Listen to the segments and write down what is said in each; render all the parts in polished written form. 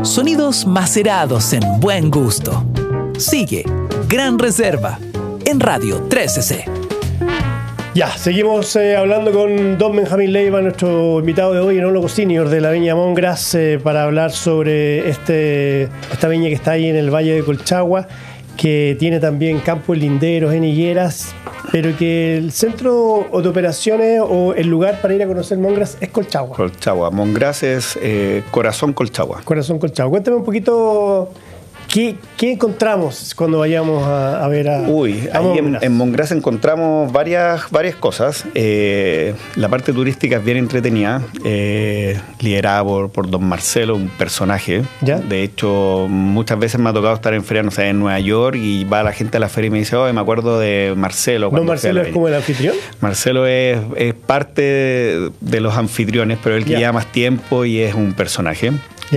Sonidos macerados en buen gusto. Sigue Gran Reserva en Radio 13C. Ya, seguimos hablando con don Benjamín Leiva, nuestro invitado de hoy, enólogo senior de la viña Mongras, para hablar sobre esta viña que está ahí en el Valle de Colchagua, que tiene también campos linderos en higueras, pero que el centro de operaciones o el lugar para ir a conocer Mongras es Colchagua. Colchagua, Mongras es Corazón Colchagua. Corazón Colchagua. Cuéntame un poquito... ¿Qué encontramos cuando vayamos a ver a ahí en Mongras encontramos varias cosas. La parte turística es bien entretenida, liderada por don Marcelo, un personaje. ¿Ya? De hecho, muchas veces me ha tocado estar en feria, no sé, en Nueva York, y va la gente a la feria y me dice, me acuerdo de Marcelo. ¿Don Marcelo es como el anfitrión? Marcelo es parte de los anfitriones, pero el que lleva más tiempo y es un personaje.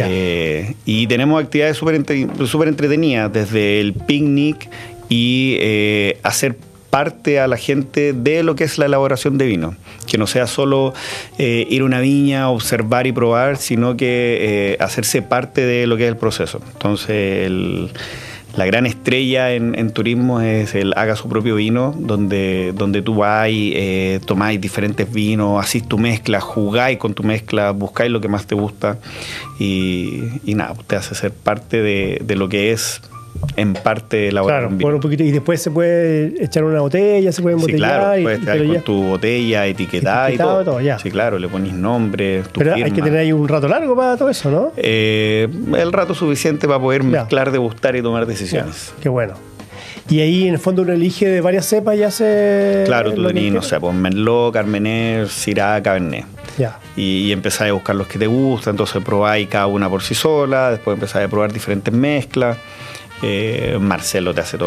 Y tenemos actividades súper entretenidas, desde el picnic y hacer parte a la gente de lo que es la elaboración de vino, que no sea solo ir a una viña, observar y probar, sino que hacerse parte de lo que es el proceso. Entonces la gran estrella en turismo es el haga su propio vino, donde tú vas y tomáis diferentes vinos, hacís tu mezcla, jugáis con tu mezcla, buscáis lo que más te gusta y nada, te hace ser parte de lo que es en parte elaborar un vino. Un poquito, y después se puede echar una botella, se puede embotellar. Sí, claro, puedes estar con tu botella etiquetada y todo. Ya. Sí, claro, le pones nombre, tu Pero firma. Hay que tener ahí un rato largo para todo eso, ¿no? El rato suficiente para poder mezclar, degustar y tomar decisiones. Qué bueno. Y ahí en el fondo uno elige de varias cepas y hace... Claro, tú tenés, no sé, pues Merlot, Carmener, Syrah, Cabernet. Ya. Y empezás a buscar los que te gustan, entonces probáis cada una por sí sola, después empezás a probar diferentes mezclas. Marcelo te hace todo